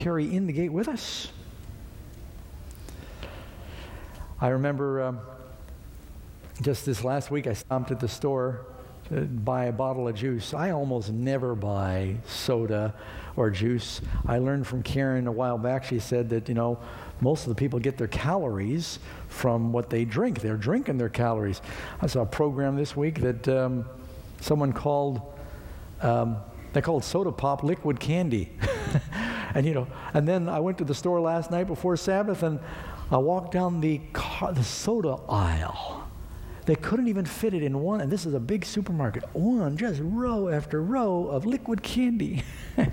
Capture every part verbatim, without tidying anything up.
carry in the gate with us. I remember um, just this last week I stopped at the store to buy a bottle of juice. I almost never buy soda or juice. I learned from Karen a while back. She said that, you know, most of the people get their calories from what they drink. They're drinking their calories. I saw a program this week that um, someone called, um, they called soda pop liquid candy. And, you know, and then I went to the store last night before Sabbath, and I walked down the car, the soda aisle. They couldn't even fit it in one, and this is a big supermarket, one just row after row of liquid candy.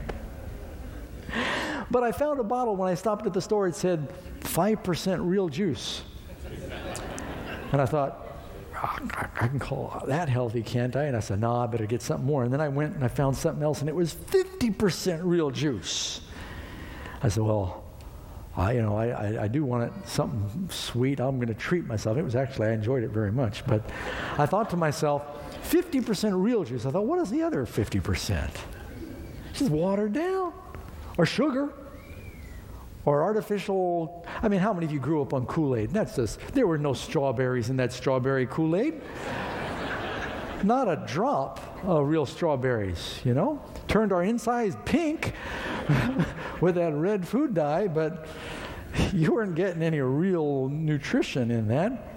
But I found a bottle when I stopped at the store. It said five percent real juice. And I thought, oh, I can call that healthy, can't I? And I said, no, I better get something more. And then I went and I found something else, and it was fifty percent real juice. I said, well, I, you know, I, I, I do want it, something sweet. I'm going to treat myself. It was actually, I enjoyed it very much. But I thought to myself, fifty percent real juice. I thought, what is the other fifty percent? It's just watered down, or sugar, or artificial. I mean, how many of you grew up on Kool-Aid? That's just, there were no strawberries in that strawberry Kool-Aid. Not a drop of real strawberries, you know. Turned our insides pink with that red food dye, but you weren't getting any real nutrition in that.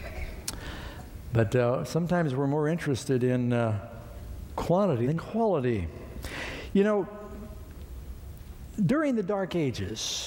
But uh, sometimes we're more interested in uh, quantity than quality. You know, during the Dark Ages,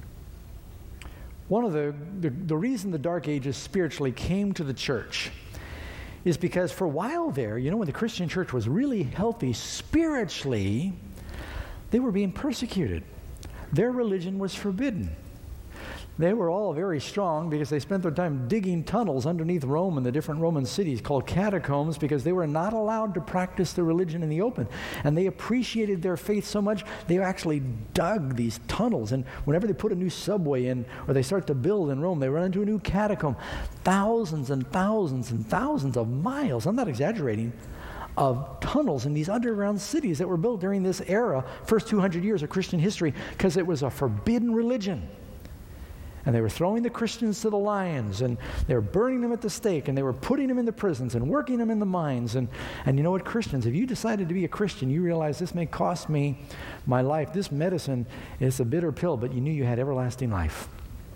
one of the, the, the reason the Dark Ages spiritually came to the church is because for a while there, you know, when the Christian church was really healthy spiritually, they were being persecuted. Their religion was forbidden. They were all very strong because they spent their time digging tunnels underneath Rome and the different Roman cities called catacombs, because they were not allowed to practice their religion in the open. And they appreciated their faith so much, they actually dug these tunnels. And whenever they put a new subway in, or they start to build in Rome, they run into a new catacomb. Thousands and thousands and thousands of miles, I'm not exaggerating, of tunnels in these underground cities that were built during this era, first two hundred years of Christian history, because it was a forbidden religion. And they were throwing the Christians to the lions, and they were burning them at the stake, and they were putting them in the prisons and working them in the mines. And, and you know what, Christians, if you decided to be a Christian, you realize this may cost me my life. This medicine is a bitter pill, but you knew you had everlasting life.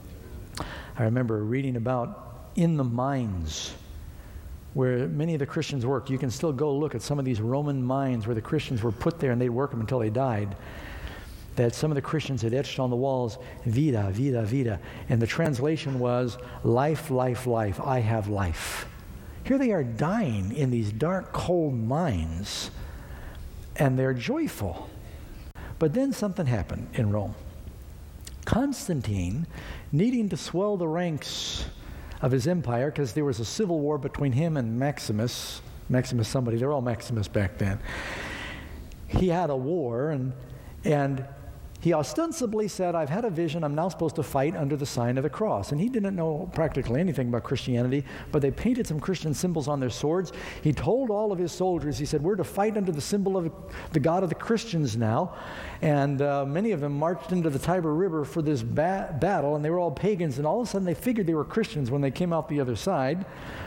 I remember reading about in the mines where many of the Christians worked. You can still go look at some of these Roman mines where the Christians were put there, and they'd work them until they died. That some of the Christians had etched on the walls, vida, vida, vida. And the translation was, life, life, life, I have life. Here they are dying in these dark, cold mines, and they're joyful. But then something happened in Rome. Constantine, needing to swell the ranks of his empire, because there was a civil war between him and Maximus, Maximus somebody, they're all Maximus back then. He had a war, and and he ostensibly said, I've had a vision, I'm now supposed to fight under the sign of the cross. And he didn't know practically anything about Christianity, but they painted some Christian symbols on their swords. He told all of his soldiers, he said, we're to fight under the symbol of the God of the Christians now. And uh, many of them marched into the Tiber River for this ba- battle, and they were all pagans, and all of a sudden they figured they were Christians when they came out the other side.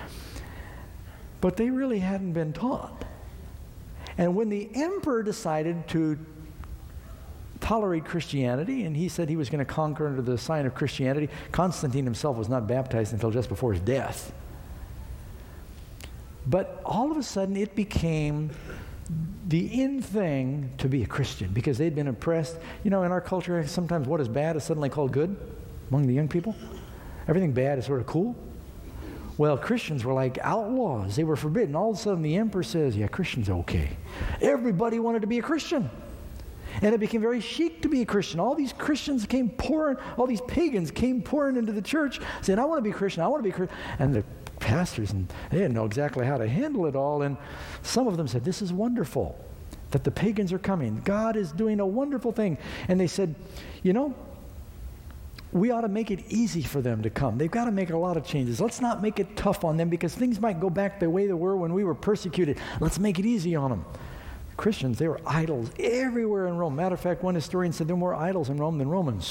But they really hadn't been taught. And when the emperor decided to tolerate Christianity, and he said he was going to conquer under the sign of Christianity, Constantine himself was not baptized until just before his death. But all of a sudden it became the in thing to be a Christian, because they'd been oppressed. You know, in our culture, sometimes what is bad is suddenly called good among the young people. Everything bad is sort of cool. Well, Christians were like outlaws. They were forbidden. All of a sudden the emperor says, yeah, Christians are okay. Everybody wanted to be a Christian. And it became very chic to be a Christian. All these Christians came pouring, all these pagans came pouring into the church saying, I want to be a Christian, I want to be a Christian. And the pastors, and they didn't know exactly how to handle it all. And some of them said, this is wonderful that the pagans are coming. God is doing a wonderful thing. And they said, you know, we ought to make it easy for them to come. They've got to make a lot of changes. Let's not make it tough on them, because things might go back the way they were when we were persecuted. Let's make it easy on them. Christians, they were idols everywhere in Rome. Matter of fact, one historian said there were more idols in Rome than Romans.